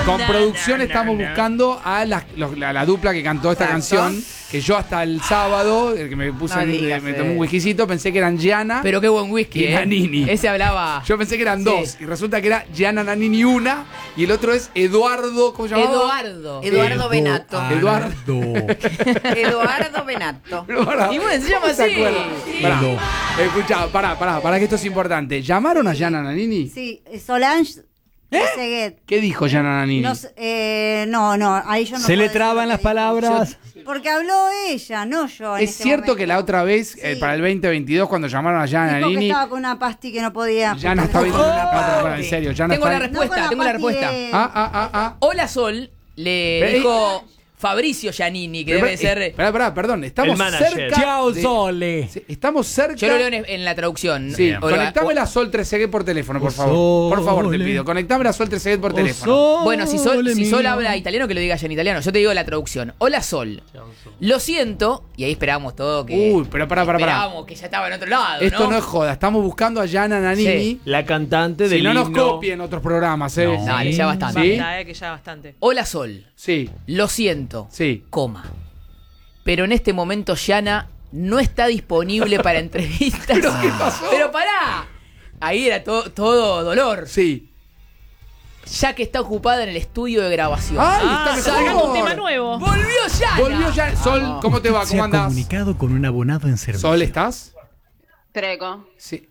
Con producción estamos buscando a la dupla que cantó esta canción. Que yo hasta el sábado, el que me puse, me tomé un whiskycito, pensé que eran Gianna. Pero qué buen whisky, y Nannini. Ese hablaba. Yo pensé que eran dos. Y resulta que era Gianna Nannini una. Y el otro es Eduardo. ¿Cómo se llamaba? Eduardo Benato. Eduardo Benato. Y bueno, se llama así. Escuchá, pará, que esto es importante. ¿Llamaron a Gianna Nannini? Sí, Solange Trezeguet. ¿Qué dijo Gianna Nannini? No, ahí yo no. Se le traban las palabras. Porque habló ella, no yo. Es cierto que la otra vez, para el 2022, cuando llamaron a Gianna Nannini. Nannini. Estaba con una pasti que no podía. Gianna está viendo. En serio, Gianna tengo está. Tengo la respuesta. Hola Sol, le dijo Fabrizio Giannini, que debe ser. Esperá, perdón. Estamos cerca. Chao, Sole. Estamos cerca. Yo lo leo en la traducción. Sí, conectámela a Sol Trezeguet por teléfono, por favor. Por favor, te pido. Conectámela a Sol Trezeguet por teléfono. Bueno, si Sol habla italiano, que lo diga ya en italiano. Yo te digo la traducción. Hola Sol. Lo siento. Y ahí esperábamos todo que. Uy, pero pará. Esperábamos que ya estaba en otro lado. Esto no es joda. Estamos buscando a Gianna Nannini. Sí. La cantante del no nos himno. copien otros programas, No, dale, ya bastante. ¿Sí? Que ya bastante. Hola Sol. Sí. Lo siento. Sí. Pero en este momento Gianna no está disponible para entrevistas. ¿Pero qué pasó? Pero pará. Ahí era todo dolor. Sí. Ya que está ocupada en el estudio de grabación. ¡Ay, está Sacando mejor! un tema nuevo. ¡Volvió Gianna! Sol, ¿cómo te va? Se ¿Cómo ha andás? comunicado con un abonado en servicio. Sol, ¿estás? Prego. Sí.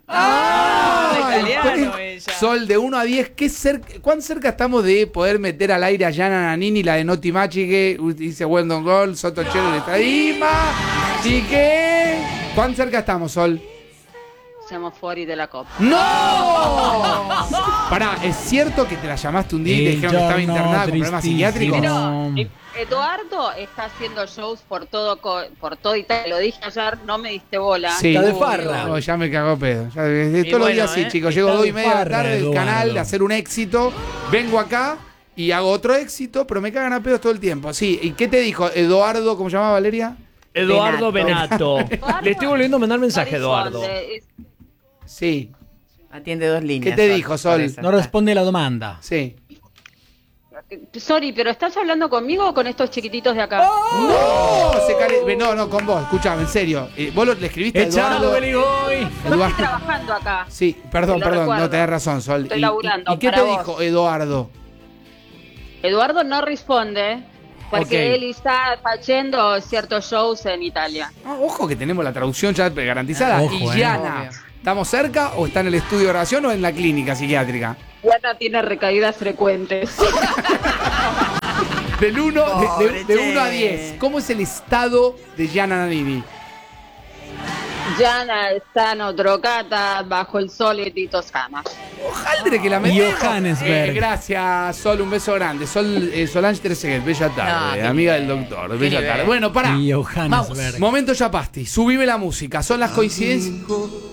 Italiano ella. Sol, de 1 a 10, ¿cuán cerca estamos de poder meter al aire a Gianna Nannini, la de Noti Machi, que dice Wendon Gol, Soto Chelo de Estadima? Chique. ¿Cuán cerca estamos, Sol? Siamo fuori della Coppa. ¡No! Pará, ¿es cierto que te la llamaste un día y te dijeron que estaba internada con problemas psiquiátricos? Pero Eduardo está haciendo shows por todo Italia. Lo dije ayer, no me diste bola. Sí. Está de farra. No, ya me cagó pedo. Todos los días sí, chicos. Llego 2:30 de la tarde del canal de hacer un éxito. Vengo acá y hago otro éxito, pero me cagan a pedos todo el tiempo. Sí, ¿y qué te dijo Eduardo, cómo se llamaba Valeria? Eduardo Benato. Le estoy volviendo a mandar mensaje a Eduardo. Sí. Atiende 2 líneas. ¿Qué te dijo, Sol? No responde la demanda. Sí. Sorry, pero ¿estás hablando conmigo o con estos chiquititos de acá? No, con vos, escuchame, en serio. Vos le escribiste a Echado, Eduardo. Beligoy. Yo estoy trabajando acá. Sí, perdón, Lo recuerdo. no tenés razón, Sol. Estoy laburando ¿Y qué para te vos. dijo Eduardo? Eduardo no responde porque Ok. él está haciendo ciertos shows en Italia. Ojo que tenemos la traducción ya garantizada. Ojo, y Gianna, ¿estamos cerca o está en el estudio de grabación o en la clínica psiquiátrica? Diana tiene recaídas frecuentes. Del 1 a 10, ¿cómo es el estado de Gianna Nannini? Gianna stanno drogata bajo il sole di Toscana. Ojalá que la metemos. Johannesburg. Gracias, Sol, un beso grande. Solange Trezeguet, bella tarde, amiga del doctor, bella tarde. Bueno, pará. Y Johannesburg. Momento Yapasti, subime la música. Son las coincidencias.